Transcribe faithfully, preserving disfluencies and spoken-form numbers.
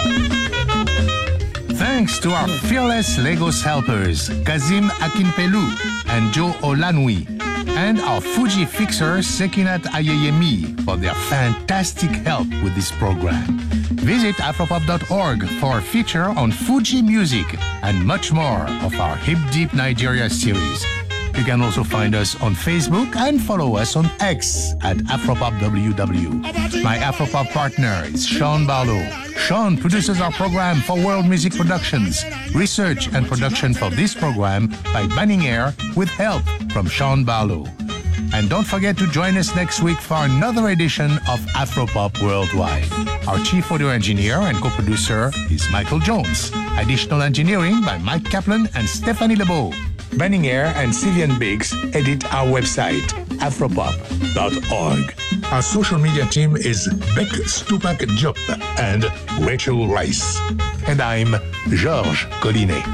Thanks to our fearless Lagos helpers, Kazim Akinpelu and Joe Olanui, and our Fuji fixer, Sekinat Ayeyemi, for their fantastic help with this program. Visit afropop dot org for a feature on Fuji music and much more of our Hip Deep Nigeria series. You can also find us on Facebook and follow us on X at AfropopWW. My Afropop partner is Sean Barlow. Sean produces our program for World Music Productions. Research and production for this program by Banning Air with help from Sean Barlow. And don't forget to join us next week for another edition of Afropop Worldwide. Our chief audio engineer and co-producer is Michael Jones. Additional engineering by Mike Kaplan and Stephanie Lebeau. Banning Air and Cillian Biggs edit our website, afropop dot org. Our social media team is Beck Stupak Diop and Rachel Rice. And I'm Georges Collinet.